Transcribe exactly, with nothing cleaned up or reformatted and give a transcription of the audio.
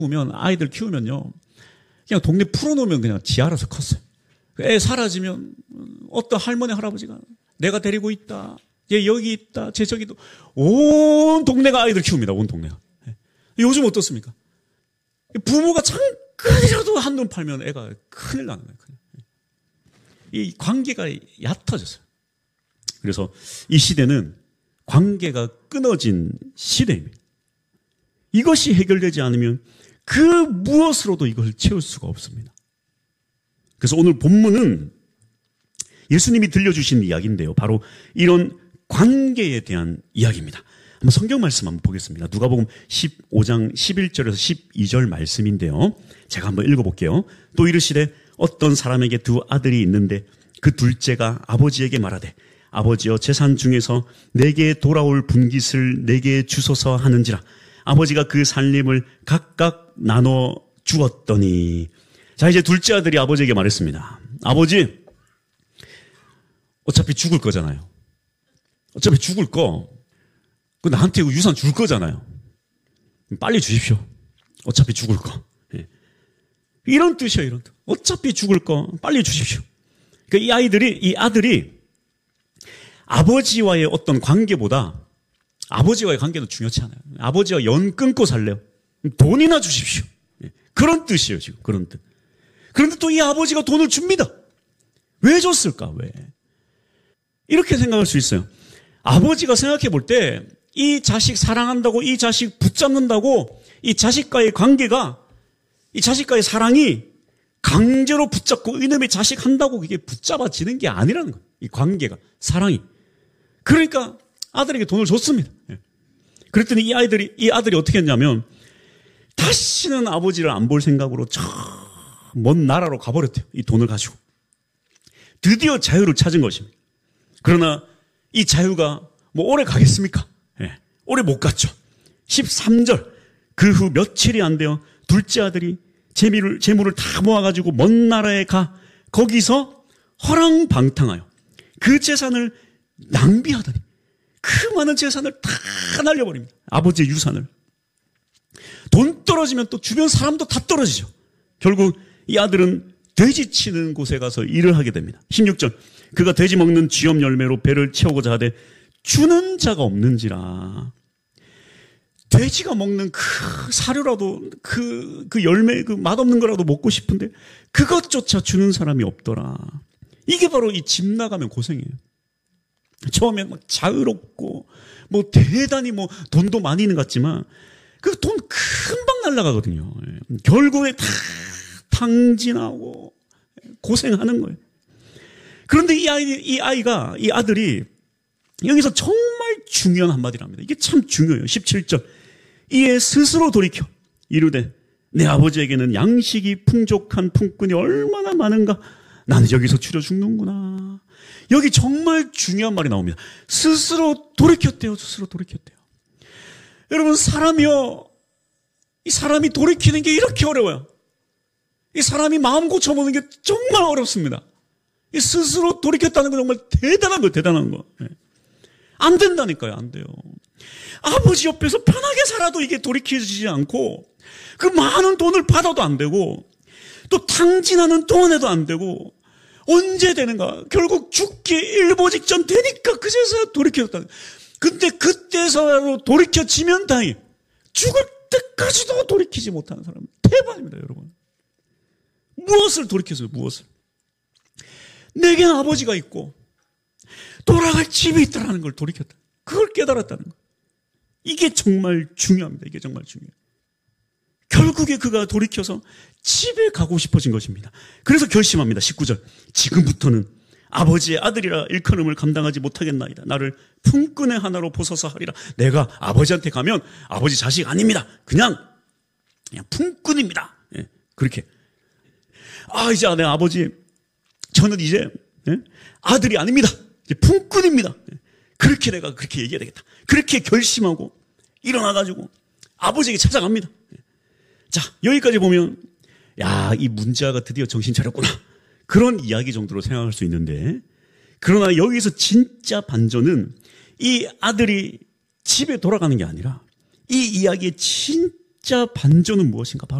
보면 아이들 키우면요. 그냥 동네 풀어놓으면 그냥 지 알아서 컸어요. 애 사라지면 어떤 할머니 할아버지가 내가 데리고 있다. 얘 여기 있다. 쟤 저기도. 온 동네가 아이들 키웁니다. 온 동네가. 요즘 어떻습니까? 부모가 잠깐이라도 한눈 팔면 애가 큰일 나는 거예요. 이 관계가 얕아졌어요. 그래서 이 시대는 관계가 끊어진 시대입니다. 이것이 해결되지 않으면 그 무엇으로도 이걸 채울 수가 없습니다. 그래서 오늘 본문은 예수님이 들려주신 이야기인데요. 바로 이런 관계에 대한 이야기입니다. 한번 성경 말씀 한번 보겠습니다. 누가복음 십오 장 십일 절에서 십이 절 말씀인데요. 제가 한번 읽어볼게요. 또 이르시되 어떤 사람에게 두 아들이 있는데 그 둘째가 아버지에게 말하되 아버지여 재산 중에서 내게 돌아올 분깃을 내게 주소서 하는지라. 아버지가 그 살림을 각각 나눠 주었더니. 자, 이제 둘째 아들이 아버지에게 말했습니다. 아버지, 어차피 죽을 거잖아요. 어차피 죽을 거, 그 나한테 유산 줄 거잖아요. 빨리 주십시오. 어차피 죽을 거. 예. 이런 뜻이에요, 이런 뜻. 어차피 죽을 거 빨리 주십시오. 그러니까 이 아이들이, 이 아들이 아버지와의 어떤 관계보다 아버지와의 관계도 중요치 않아요. 아버지와 연 끊고 살래요. 돈이나 주십시오. 예. 그런 뜻이에요, 지금. 그런 뜻. 그런데 또 이 아버지가 돈을 줍니다. 왜 줬을까? 왜? 이렇게 생각할 수 있어요. 아버지가 생각해 볼 때 이 자식 사랑한다고, 이 자식 붙잡는다고, 이 자식과의 관계가, 이 자식과의 사랑이 강제로 붙잡고 이놈의 자식 한다고 그게 붙잡아지는 게 아니라는 거예요. 이 관계가, 사랑이. 그러니까 아들에게 돈을 줬습니다. 그랬더니 이 아이들이, 이 아들이 어떻게 했냐면 다시는 아버지를 안 볼 생각으로 저 먼 나라로 가버렸대요. 이 돈을 가지고. 드디어 자유를 찾은 것입니다. 그러나 이 자유가 뭐 오래 가겠습니까? 예, 오래 못 갔죠. 십삼 절. 그 후 며칠이 안 되어 둘째 아들이 재물을, 재물을 다 모아가지고 먼 나라에 가 거기서 허랑방탕하여 그 재산을 낭비하더니 그 많은 재산을 다 날려버립니다. 아버지의 유산을. 돈 떨어지면 또 주변 사람도 다 떨어지죠. 결국 이 아들은 돼지 치는 곳에 가서 일을 하게 됩니다. 십육 절. 그가 돼지 먹는 쥐염 열매로 배를 채우고자 하되 주는 자가 없는지라. 돼지가 먹는 그 사료라도 그, 그 열매, 그 맛없는 거라도 먹고 싶은데 그것조차 주는 사람이 없더라. 이게 바로 이 집 나가면 고생이에요. 처음에 막 자유롭고 뭐 대단히 뭐 돈도 많이 있는 것 같지만 그 돈 금방 날아가거든요. 결국에 다 탕진하고 고생하는 거예요. 그런데 이 아이, 이 아이가, 이 아들이 여기서 정말 중요한 한마디를 합니다. 이게 참 중요해요. 십칠 절. 이에 스스로 돌이켜 이르되 내 아버지에게는 양식이 풍족한 품꾼이 얼마나 많은가. 나는 여기서 추려 죽는구나. 여기 정말 중요한 말이 나옵니다. 스스로 돌이켰대요. 스스로 돌이켰대요. 여러분, 사람이요. 이 사람이 돌이키는 게 이렇게 어려워요. 이 사람이 마음 고쳐보는 게 정말 어렵습니다. 이 스스로 돌이켰다는 건 정말 대단한 거예요. 대단한 거. 안 된다니까요. 안 돼요. 아버지 옆에서 편하게 살아도 이게 돌이켜지지 않고 그 많은 돈을 받아도 안 되고 또 탕진하는 동안에도 안 되고 언제 되는가? 결국 죽기 일보 직전 되니까 그제서야 돌이켰다. 근데 그때서라도 돌이켜지면 다행히 죽을 때까지도 돌이키지 못하는 사람은 대박입니다, 여러분. 무엇을 돌이켰어요? 무엇을? 내게는 아버지가 있고 돌아갈 집이 있다는 걸 돌이켰다. 그걸 깨달았다는 거. 이게 정말 중요합니다. 이게 정말 중요해요. 결국에 그가 돌이켜서 집에 가고 싶어진 것입니다. 그래서 결심합니다. 십구 절. 지금부터는 아버지의 아들이라 일컬음을 감당하지 못하겠나이다. 나를 품꾼의 하나로 보소서 하리라. 내가 아버지한테 가면 아버지 자식 아닙니다. 그냥 그냥 품꾼입니다. 예, 그렇게. 아, 이제 내 아버지 저는 이제 예? 아들이 아닙니다. 이제 품꾼입니다. 예, 그렇게 내가 그렇게 얘기해야 되겠다. 그렇게 결심하고 일어나가지고 아버지에게 찾아갑니다. 예. 자, 여기까지 보면 야, 이 문자가 드디어 정신 차렸구나. 그런 이야기 정도로 생각할 수 있는데, 그러나 여기서 진짜 반전은 이 아들이 집에 돌아가는 게 아니라 이 이야기의 진짜 진짜 반전은 무엇인가? 바로